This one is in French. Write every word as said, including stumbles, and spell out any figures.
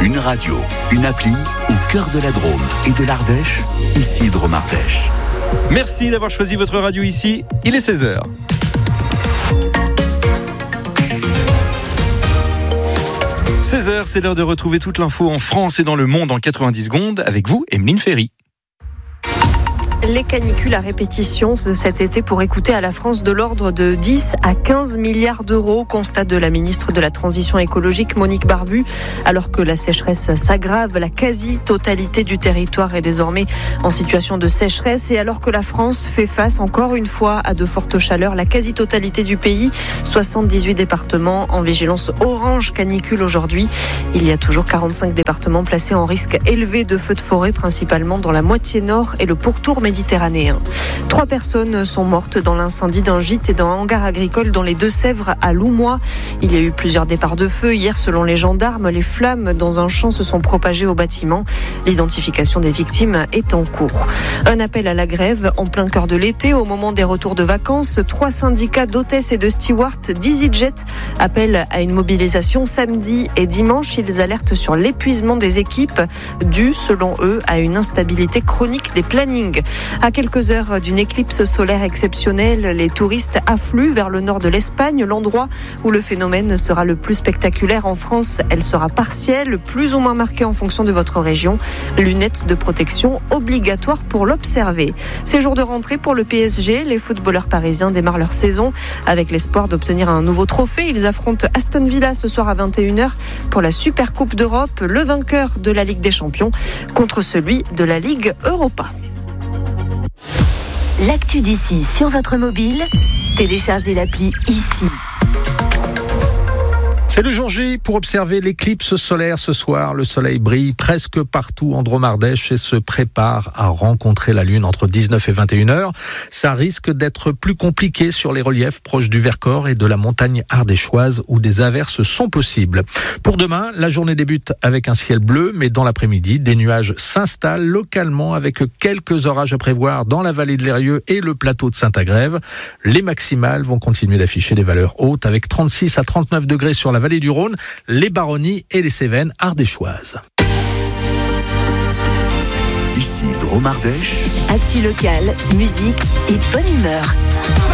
Une radio, une appli au cœur de la Drôme et de l'Ardèche, ici Drôme Ardèche. Merci d'avoir choisi votre radio ici, il est seize heures. seize heures, c'est l'heure de retrouver toute l'info en France et dans le monde en quatre-vingt-dix secondes avec vous, Emeline Ferry. Les canicules à répétition de cet été pourraient coûter à la France de l'ordre de dix à quinze milliards d'euros, constat de la ministre de la Transition écologique Monique Barbu. Alors que la sécheresse s'aggrave, la quasi-totalité du territoire est désormais en situation de sécheresse. Et alors que la France fait face encore une fois à de fortes chaleurs, la quasi-totalité du pays, soixante-dix-huit départements en vigilance orange canicule aujourd'hui. Il y a toujours quarante-cinq départements placés en risque élevé de feux de forêt, principalement dans la moitié nord et le pourtour méditerranéen. Trois personnes sont mortes dans l'incendie d'un gîte et d'un hangar agricole dans les Deux-Sèvres à Loumois. Il y a eu plusieurs départs de feu. Hier, selon les gendarmes, les flammes dans un champ se sont propagées au bâtiment. L'identification des victimes est en cours. Un appel à la grève en plein cœur de l'été, au moment des retours de vacances. Trois syndicats d'hôtesses et de stewards d'EasyJet appellent à une mobilisation samedi et dimanche. Ils alertent sur l'épuisement des équipes dû, selon eux, à une instabilité chronique des plannings. À quelques heures d'une éclipse solaire exceptionnelle, les touristes affluent vers le nord de l'Espagne, l'endroit où le phénomène sera le plus spectaculaire en France. Elle sera partielle, plus ou moins marquée en fonction de votre région. Lunettes de protection obligatoires pour l'observer. C'est jour de rentrée pour le P S G. Les footballeurs parisiens démarrent leur saison avec l'espoir d'obtenir un nouveau trophée. Ils affrontent Aston Villa ce soir à vingt et une heures pour la Super Coupe d'Europe, le vainqueur de la Ligue des Champions contre celui de la Ligue Europa. L'actu d'ici sur votre mobile, téléchargez l'appli ici. C'est le jour J pour observer l'éclipse solaire ce soir. Le soleil brille presque partout en Drôme Ardèche et se prépare à rencontrer la Lune entre dix-neuf et vingt et une heures. Ça risque d'être plus compliqué sur les reliefs proches du Vercors et de la montagne ardéchoise où des averses sont possibles. Pour demain, la journée débute avec un ciel bleu, mais dans l'après-midi, des nuages s'installent localement avec quelques orages à prévoir dans la vallée de l'Eyrieux et le plateau de Saint-Agrève. Les maximales vont continuer d'afficher des valeurs hautes avec trente-six à trente-neuf degrés sur la vallée du Rhône, les Baronnies et les Cévennes ardéchoises. Ici Drôme Ardèche. Actu locale, musique et bonne humeur.